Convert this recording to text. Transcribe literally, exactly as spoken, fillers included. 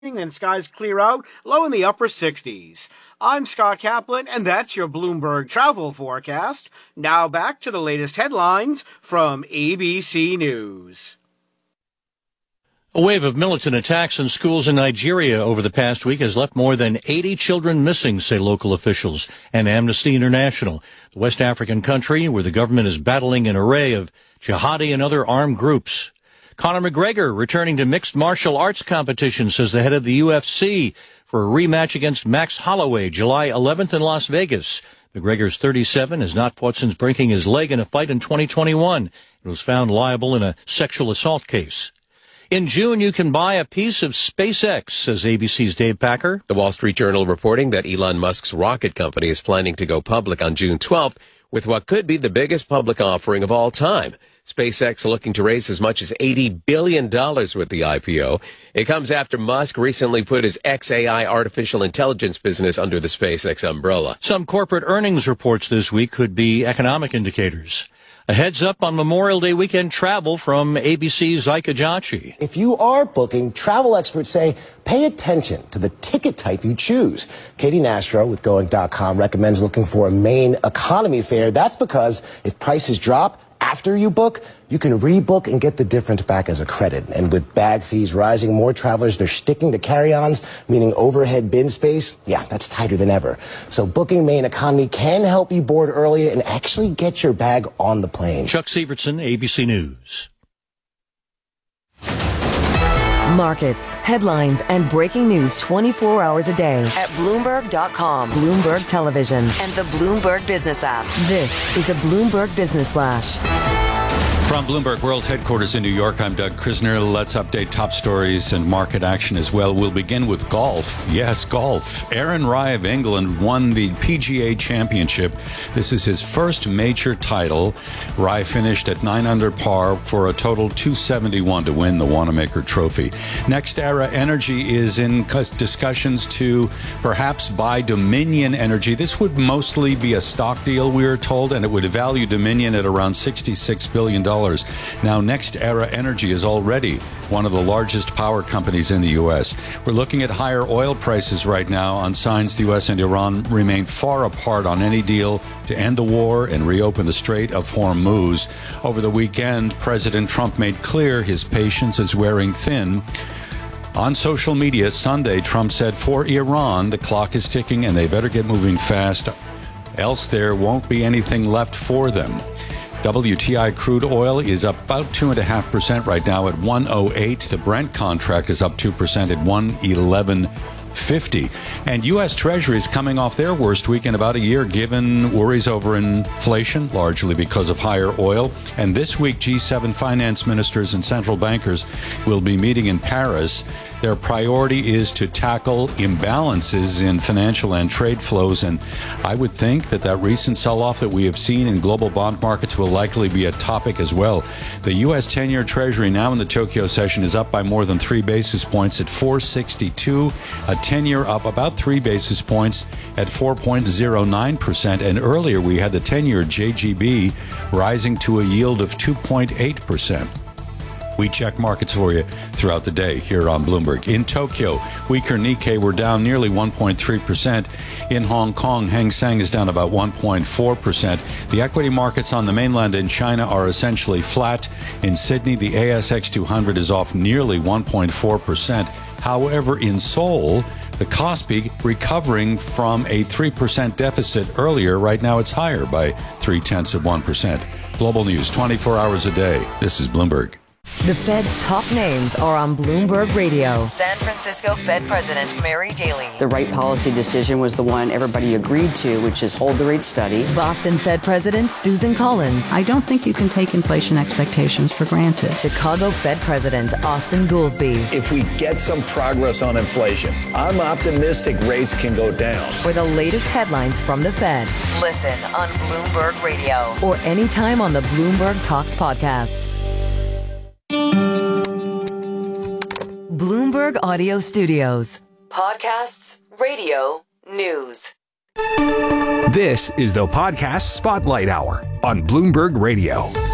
and skies clear out, low in the upper sixties. I'm Scott Kaplan, and that's your Bloomberg travel forecast. Now back to the latest headlines from A B C News. A wave of militant attacks on schools in Nigeria over the past week has left more than eighty children missing, say local officials and Amnesty International. The West African country, where the government is battling an array of jihadi and other armed groups. Conor McGregor returning to mixed martial arts competition, says the head of the U F C, for a rematch against Max Holloway July eleventh in Las Vegas. McGregor's thirty-seven has not fought since breaking his leg in a fight in twenty twenty-one. It was found liable in a sexual assault case. In June, you can buy a piece of SpaceX, says A B C's Dave Packer. The Wall Street Journal reporting that Elon Musk's rocket company is planning to go public on June twelfth with what could be the biggest public offering of all time. SpaceX looking to raise as much as eighty billion dollars with the I P O. It comes after Musk recently put his X A I artificial intelligence business under the SpaceX umbrella. Some corporate earnings reports this week could be economic indicators. A heads up on Memorial Day weekend travel from A B C's Ike Ajachi. If you are booking, travel experts say pay attention to the ticket type you choose. Katie Nastro with Going dot com recommends looking for a main economy fare. That's because if prices drop after you book, you can rebook and get the difference back as a credit. And with bag fees rising, more travelers, they're sticking to carry-ons, meaning overhead bin space. Yeah, that's tighter than ever. So booking main economy can help you board earlier and actually get your bag on the plane. Chuck Severson, A B C News. Markets, headlines, and breaking news twenty-four hours a day at Bloomberg dot com, Bloomberg Television, and the Bloomberg Business app. This is a Bloomberg Business Flash. From Bloomberg World Headquarters in New York, I'm Doug Krisner. Let's update top stories and market action as well. We'll begin with golf. Yes, golf. Aaron Rai of England won the P G A Championship. This is his first major title. Rai finished at nine under par for a total two seventy-one to win the Wanamaker Trophy. NextEra Energy is in discussions to perhaps buy Dominion Energy. This would mostly be a stock deal, we are told, and it would value Dominion at around sixty-six billion dollars. Now, NextEra Energy is already one of the largest power companies in the U S. We're looking at higher oil prices right now on signs the U S and Iran remain far apart on any deal to end the war and reopen the Strait of Hormuz. Over the weekend, President Trump made clear his patience is wearing thin. On social media Sunday, Trump said, for Iran, the clock is ticking and they better get moving fast, else there won't be anything left for them. W T I crude oil is up about two point five percent right now at one oh eight. The Brent contract is up two percent at one eleven fifty. And U S. Treasury is coming off their worst week in about a year, given worries over inflation, largely because of higher oil. And this week, G seven finance ministers and central bankers will be meeting in Paris. Their priority is to tackle imbalances in financial and trade flows, and I would think that that recent sell-off that we have seen in global bond markets will likely be a topic as well. The U S ten-year Treasury now in the Tokyo session is up by more than three basis points at four sixty-two, a ten-year up about three basis points at four point oh nine percent, and earlier we had the ten-year J G B rising to a yield of two point eight percent. We check markets for you throughout the day here on Bloomberg. In Tokyo, weaker Nikkei were down nearly one point three percent. In Hong Kong, Hang Seng is down about one point four percent. The equity markets on the mainland in China are essentially flat. In Sydney, the A S X two hundred is off nearly one point four percent. However, in Seoul, the Kospi recovering from a three percent deficit earlier. Right now it's higher by three-tenths of one percent. Global news twenty-four hours a day. This is Bloomberg. The Fed's top names are on Bloomberg Radio. San Francisco Fed President Mary Daly. The right policy decision was the one everybody agreed to, which is hold the rate steady. Boston Fed President Susan Collins. I don't think you can take inflation expectations for granted. Chicago Fed President Austin Goolsbee. If we get some progress on inflation, I'm optimistic rates can go down. For the latest headlines from the Fed, listen on Bloomberg Radio or anytime on the Bloomberg Talks podcast. Bloomberg Audio Studios. Podcasts, radio, news. This is the Podcast Spotlight Hour on Bloomberg Radio.